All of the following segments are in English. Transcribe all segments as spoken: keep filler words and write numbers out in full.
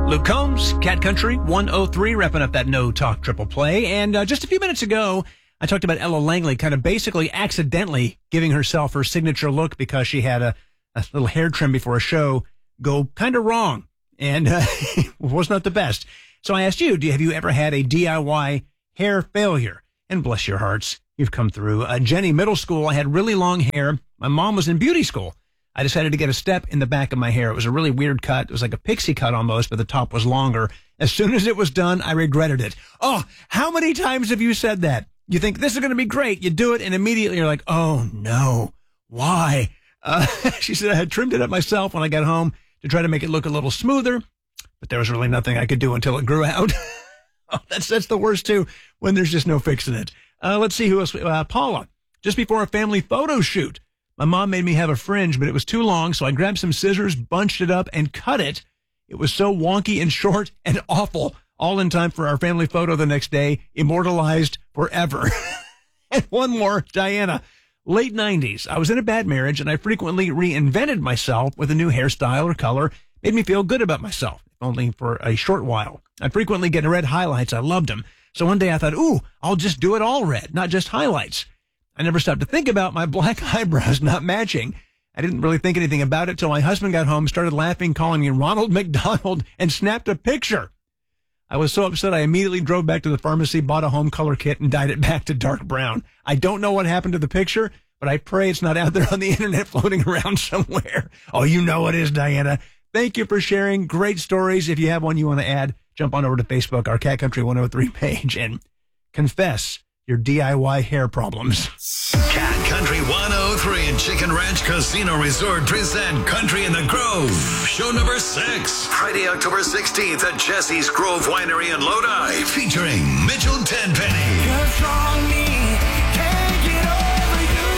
Luke Combs, Cat Country one oh three, wrapping up that No Talk triple play. And uh, just a few minutes ago, I talked about Ella Langley kind of basically accidentally giving herself her signature look because she had a, a little hair trim before a show go kind of wrong. And uh, it was not the best. So I asked you, do have you ever had a D I Y hair failure? And bless your hearts, you've come through. Uh, Jenny, middle school, I had really long hair. My mom was in beauty school. I decided to get a step in the back of my hair. It was a really weird cut. It was like a pixie cut almost, but the top was longer. As soon as it was done, I regretted it. Oh, how many times have you said that? You think this is going to be great. You do it, and immediately you're like, oh, no. Why? Uh, she said I had trimmed it up myself when I got home to try to make it look a little smoother, but there was really nothing I could do until it grew out. oh, that's that's the worst, too, when there's just no fixing it. Uh, let's see who else. Uh, Paula, just before a family photo shoot. My mom made me have a fringe, but it was too long, so I grabbed some scissors, bunched it up, and cut it. It was so wonky and short and awful, all in time for our family photo the next day, immortalized forever. And one more, Diana. Late nineties, I was in a bad marriage, and I frequently reinvented myself with a new hairstyle or color. Made me feel good about myself, only for a short while. I'd frequently get red highlights. I loved them. So one day I thought, ooh, I'll just do it all red, not just highlights. I never stopped to think about my black eyebrows not matching. I didn't really think anything about it till my husband got home, started laughing, calling me Ronald McDonald, and snapped a picture. I was so upset I immediately drove back to the pharmacy, bought a home color kit, and dyed it back to dark brown. I don't know what happened to the picture, but I pray it's not out there on the internet floating around somewhere. Oh, you know it is, Diana. Thank you for sharing. Great stories. If you have one you want to add, jump on over to Facebook, our Cat Country one oh three page, and confess your D I Y hair problems. Cat Country one oh three and Chicken Ranch Casino Resort present Country in the Grove. Show number six. Friday, October sixteenth at Jesse's Grove Winery in Lodi. Featuring Mitchell Tenpenny. What's wrong me? Can't get over you.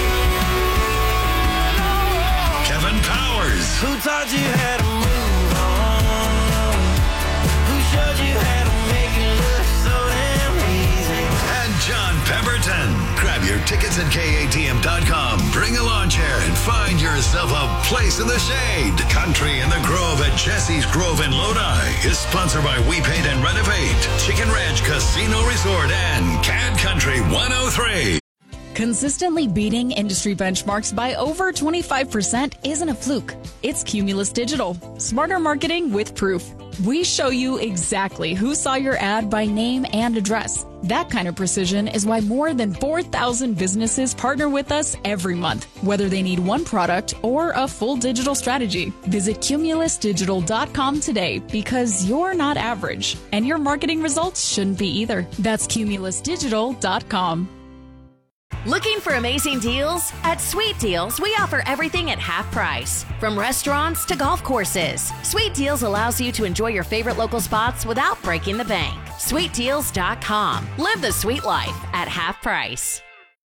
No. Kevin Powers. Who taught you how to move on? Who showed you how to make it look so damn easy? And John Pemberton. Grab your tickets at K A T M dot com. Bring a lawn chair and find yourself a place in the shade. Country in the Grove at Jesse's Grove in Lodi is sponsored by We Paint and Renovate, Chicken Ranch Casino Resort, and Cat Country one oh three. Consistently beating industry benchmarks by over twenty-five percent isn't a fluke. It's Cumulus Digital. Smarter marketing with proof. We show you exactly who saw your ad by name and address. That kind of precision is why more than four thousand businesses partner with us every month, whether they need one product or a full digital strategy. Visit Cumulus Digital dot com today because you're not average, and your marketing results shouldn't be either. That's Cumulus Digital dot com. Looking for amazing deals? At Sweet Deals, we offer everything at half price. From restaurants to golf courses, Sweet Deals allows you to enjoy your favorite local spots without breaking the bank. Sweet Deals dot com. Live the sweet life at half price.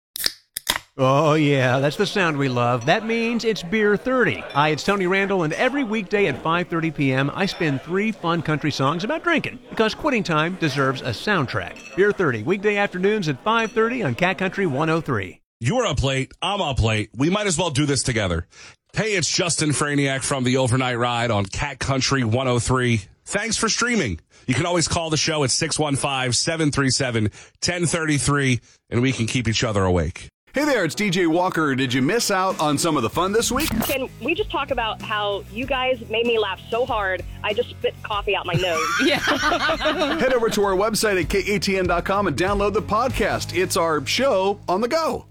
Oh, yeah, that's the sound we love. That means it's Beer thirty. Hi, it's Tony Randall, and every weekday at five thirty p.m., I spin three fun country songs about drinking, because quitting time deserves a soundtrack. Beer thirty, weekday afternoons at five thirty on Cat Country one oh three. You're up late, I'm up late. We might as well do this together. Hey, it's Justin Franiak from the Overnight Ride on Cat Country one oh three. Thanks for streaming. You can always call the show at six one five, seven three seven, one oh three three, and we can keep each other awake. Hey there, it's D J Walker. Did you miss out on some of the fun this week? Can we just talk about how you guys made me laugh so hard, I just spit coffee out my nose? Yeah. Head over to our website at K A T N dot com and download the podcast. It's our show on the go.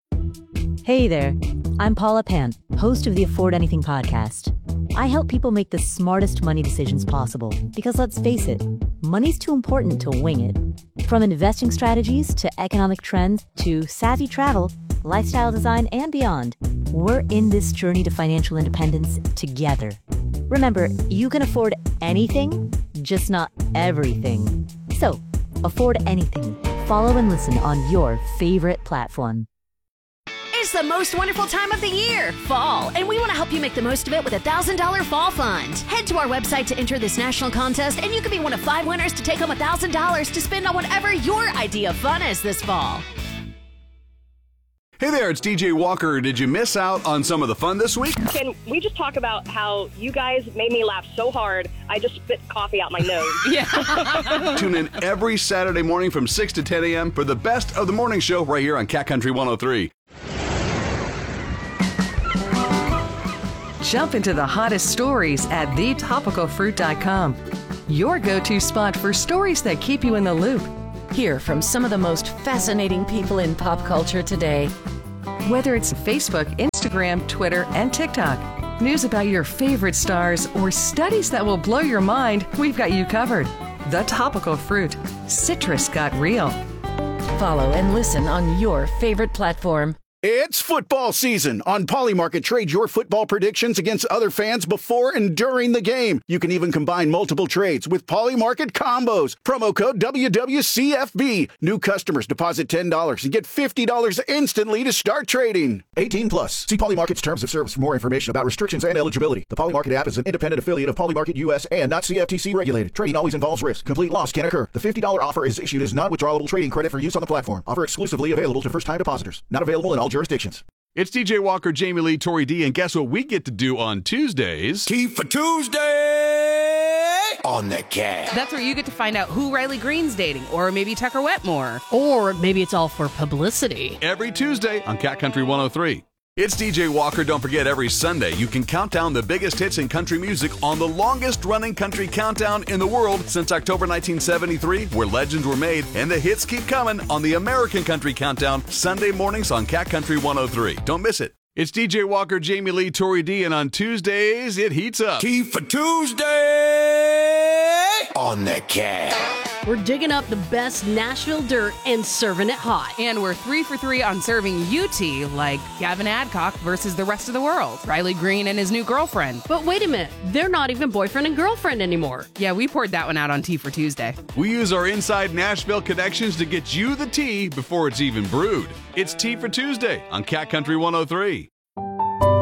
Hey there, I'm Paula Pant, host of the Afford Anything podcast. I help people make the smartest money decisions possible because, let's face it, money's too important to wing it. From investing strategies to economic trends to savvy travel, lifestyle design, and beyond, we're in this journey to financial independence together. Remember, you can afford anything, just not everything. So, afford anything. Follow and listen on your favorite platform. It's the most wonderful time of the year, fall, and we want to help you make the most of it with a one thousand dollars Fall Fund. Head to our website to enter this national contest, and you can be one of five winners to take home one thousand dollars to spend on whatever your idea of fun is this fall. Hey there, it's D J Walker. Did you miss out on some of the fun this week? Can we just talk about how you guys made me laugh so hard, I just spit coffee out my nose? Yeah. Tune in every Saturday morning from six to ten a.m. for the best of the morning show right here on Cat Country one oh three. Jump into the hottest stories at the topical fruit dot com. Your go-to spot for stories that keep you in the loop. Hear from some of the most fascinating people in pop culture today. Whether it's Facebook, Instagram, Twitter, and TikTok, news about your favorite stars, or studies that will blow your mind, we've got you covered. The Topical Fruit. Citrus got real. Follow and listen on your favorite platform. It's football season. On Polymarket, trade your football predictions against other fans before and during the game. You can even combine multiple trades with Polymarket combos. Promo code W W C F B. New customers deposit ten dollars and get fifty dollars instantly to start trading. eighteen plus. See Polymarket's terms of service for more information about restrictions and eligibility. The Polymarket app is an independent affiliate of Polymarket U S and not C F T C regulated. Trading always involves risk. Complete loss can occur. The fifty dollars offer is issued as non-withdrawable trading credit for use on the platform. Offer exclusively available to first-time depositors. Not available in all jurisdictions. It's D J Walker, Jamie Lee, Tori D, and guess what we get to do on Tuesdays? Tea for Tuesday on the Cat. That's where you get to find out who Riley Green's dating, or maybe Tucker Wetmore. Or maybe it's all for publicity. Every Tuesday on Cat Country one oh three. It's D J Walker. Don't forget, every Sunday you can count down the biggest hits in country music on the longest running country countdown in the world since October nineteen seventy-three, where legends were made, and the hits keep coming on the American Country Countdown, Sunday mornings on Cat Country one oh three. Don't miss it. It's D J Walker, Jamie Lee, Tori D, and on Tuesdays, it heats up. Tea for Tuesday on the Cat. We're digging up the best Nashville dirt and serving it hot. And we're three for three on serving you tea, like Gavin Adcock versus the rest of the world, Riley Green and his new girlfriend. But wait a minute, they're not even boyfriend and girlfriend anymore. Yeah, we poured that one out on Tea for Tuesday. We use our inside Nashville connections to get you the tea before it's even brewed. It's Tea for Tuesday on Cat Country one oh three.